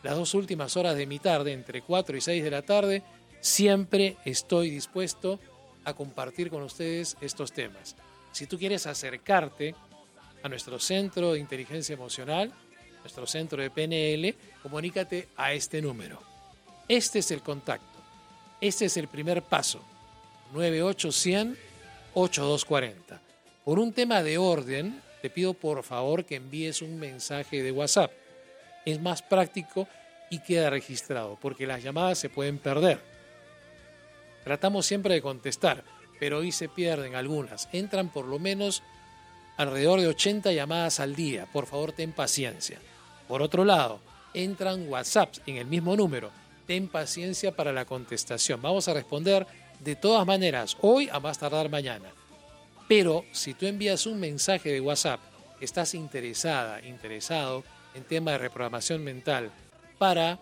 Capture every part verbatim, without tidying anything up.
las dos últimas horas de mi tarde, entre cuatro y seis de la tarde, siempre estoy dispuesto a compartir con ustedes estos temas. Si tú quieres acercarte a nuestro centro de inteligencia emocional, nuestro centro de P N L, comunícate a este número. Este es el contacto. Este es el primer paso. nueve ocho cero cero ocho dos cuatro cero. Por un tema de orden, te pido por favor que envíes un mensaje de WhatsApp. Es más práctico y queda registrado, porque las llamadas se pueden perder. Tratamos siempre de contestar, pero hoy se pierden algunas. Entran por lo menos alrededor de ochenta llamadas al día. Por favor, ten paciencia. Por otro lado, entran WhatsApps en el mismo número. Ten paciencia para la contestación. Vamos a responder de todas maneras, hoy a más tardar mañana. Pero si tú envías un mensaje de WhatsApp, estás interesada, interesado en tema de reprogramación mental para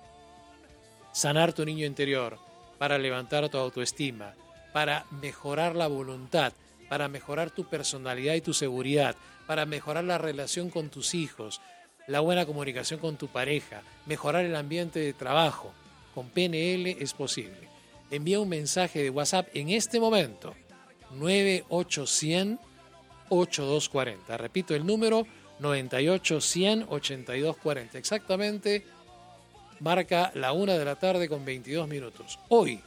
sanar tu niño interior, para levantar tu autoestima, para mejorar la voluntad, para mejorar tu personalidad y tu seguridad, para mejorar la relación con tus hijos, la buena comunicación con tu pareja, mejorar el ambiente de trabajo. Con P N L es posible. Envía un mensaje de WhatsApp en este momento, nueve ocho cero cero ocho dos cuatro cero. Repito el número, nueve ocho cero cero ocho dos cuatro cero. Exactamente, marca la una de la tarde con veintidós minutos. Hoy,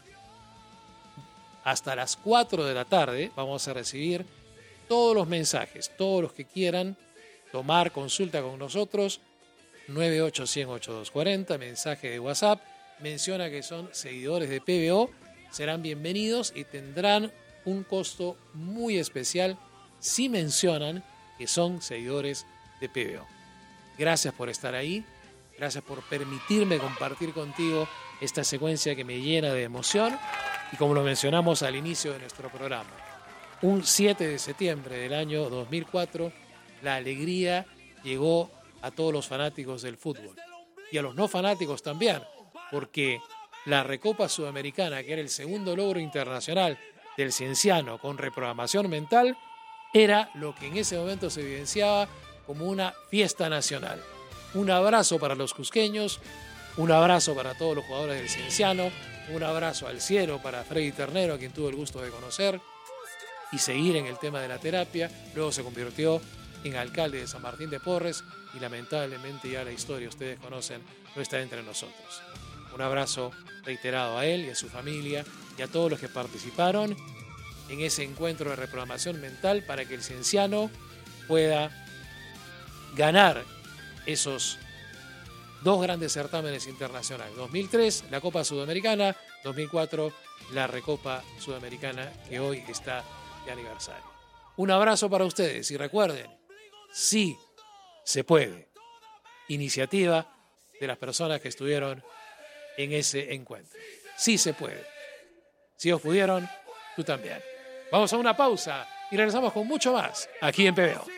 hasta las cuatro de la tarde, vamos a recibir todos los mensajes, todos los que quieran tomar consulta con nosotros, nueve ocho cero cero ocho dos cuatro cero, mensaje de WhatsApp, menciona que son seguidores de P B O, serán bienvenidos y tendrán un costo muy especial si mencionan que son seguidores de P B O. Gracias por estar ahí, gracias por permitirme compartir contigo esta secuencia que me llena de emoción y como lo mencionamos al inicio de nuestro programa, un siete de septiembre del año dos mil cuatro, la alegría llegó a todos los fanáticos del fútbol y a los no fanáticos también, porque la Recopa Sudamericana, que era el segundo logro internacional del Cienciano con reprogramación mental, era lo que en ese momento se evidenciaba como una fiesta nacional. Un abrazo para los cusqueños, un abrazo para todos los jugadores del Cienciano, un abrazo al cielo para Freddy Ternero, a quien tuve el gusto de conocer, y seguir en el tema de la terapia. Luego se convirtió en alcalde de San Martín de Porres y lamentablemente ya la historia, ustedes conocen, no está entre nosotros. Un abrazo reiterado a él y a su familia y a todos los que participaron en ese encuentro de reprogramación mental para que el Cienciano pueda ganar esos dos grandes certámenes internacionales. dos mil tres, la Copa Sudamericana, dos mil cuatro, la Recopa Sudamericana, que hoy está de aniversario. Un abrazo para ustedes y recuerden, sí se puede. Iniciativa de las personas que estuvieron en ese encuentro. Sí se puede. Si ellos pudieron, tú también. Vamos a una pausa y regresamos con mucho más aquí en P B O.